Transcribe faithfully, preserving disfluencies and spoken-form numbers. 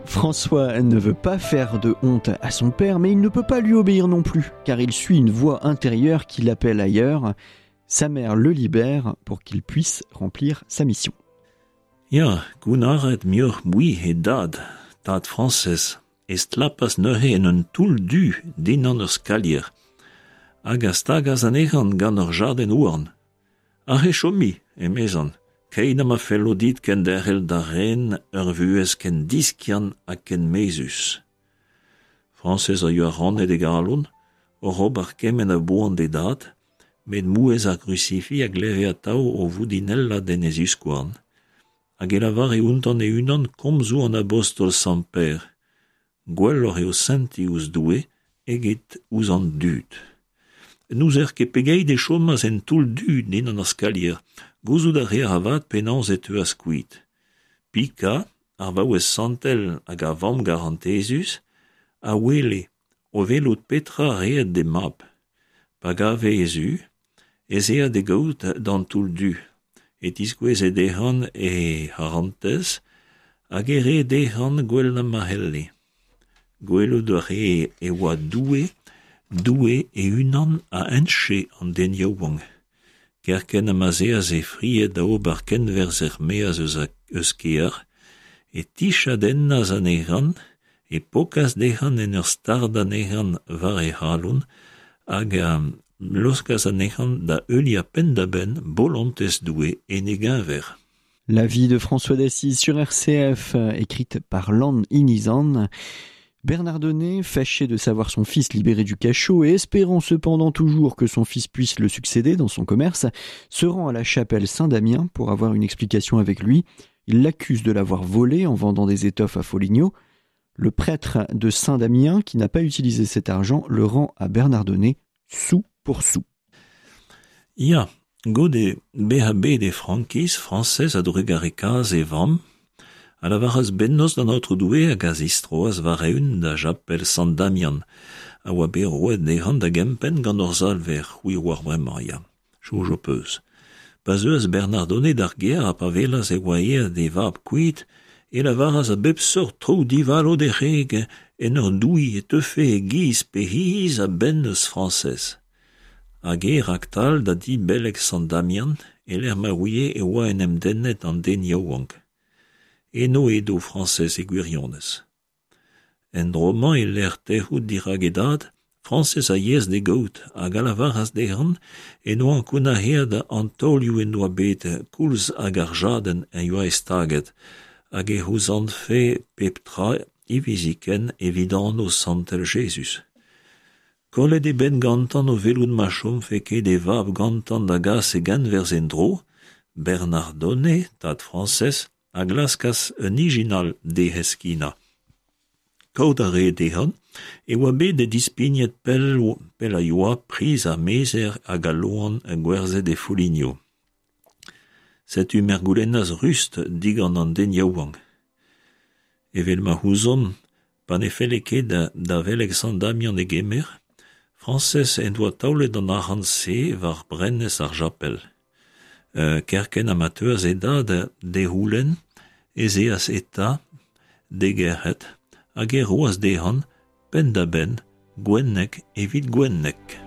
François ne veut pas faire de honte à son père, mais il ne peut pas lui obéir non plus, car il suit une voix intérieure qui l'appelle ailleurs. Sa mère le libère pour qu'il puisse remplir sa mission. Ja, gunaret miur mui he dad, dad Frances, est lapas nehe en un toul du din an ur skalier. Agas tagas an echan gant ur jaden ouarn. A he chomi, e mezan, keina ma fello dit ken derrel da ren ur vuez ken diskian a ken mezus. Frances a ur ran de galon, o rob ar kemen a boan de dad, med mouez a crucifi a gleve a tau o voudinella den ezuskoan. Hag e lavar e untan e unan komzou an apostol Samper. Gwellor eo senti ouz doue, eget ouz an dud. Nous er ke pegei de chomas en toul dud din an ar skalier, gouzout a re avat penans et eo a skuit. Pika, ar vaouez santel hag a vam garantezus, a wele, o velot petra reet de map. Pag a vezu, ez ea de gaout dan toul du. Et iskwez e dehan e harantez, hag e re dehan gwell na mahelle. Gwello de re e oa doue, doue e unan a enche an den yaouang. Kerken a mazeaz e frie da ober ken verz er meaz eus, eus kear, e tisha dennaz an eran, e pokaz dehan en ur stard an eran var e halon, hag a loskaz an eran da eulia pendaben bolantez doue e neginver. La vie de François d'Assise sur R C F, écrite par Lan Inizan. Bernard Donnet, fâché de savoir son fils libéré du cachot et espérant cependant toujours que son fils puisse le succéder dans son commerce, se rend à la chapelle Saint-Damien pour avoir une explication avec lui. Il l'accuse de l'avoir volé en vendant des étoffes à Foligno. Le prêtre de Saint-Damien, qui n'a pas utilisé cet argent, le rend à Bernard Donnet sou pour sou. Ja, gode B H B de Frankis, Frances a drugarekaz e vam, a la varas bennos da notre doue hag a zistroaz vareun da japel Saint-Damien, a oa be roet dehan da gempen gant ur zal ver c'hwi war bremañ ya. Chou jo peus. Pas eus Bernard Donnet d'ar ger a pa velaz e oaie de vab kuit, e la varas a bep sort trou divalo de reg en ur doui e teufe e giz pe hiz a ben eus Frances. Hag e raktal da di belek Saint-Damien e l'er maouie e oa en em dennet an den yaouank. E no edo Frances e gwirionez. En droman e l'er tehout diragedad, Frances a yez de gaout hag a la varas dehan e no an kouna herd an tolioù en doa bet koulz hag ar jaden en yoa estaget hag e c'houzant fe pep tra i viziken evidant o santel Jesus. Kollet e ben gantan o velout machom fe ket e vab gantan da gas e gan verz en dro, Bernard Donnet, tad Frances, a glaskas un iginal de heskina. Kaout a re dehan, e oa bet de dispignet pel, pel a yoa priz a mezer hag a loan a gwerzet de Foligno. Set u mergoulenaz rust digant an den yaouang. Evel ma c'houzon, pan e felle ket da, da veleg Saint-Damien e gemer, Frances en doa taolet an arran se var brennez ar japel. Uh, kerken amateurs e da de houlen, ez eas eta, de gerhet, hag e roaz dehan, pen da ben, gwennek evit gwennek.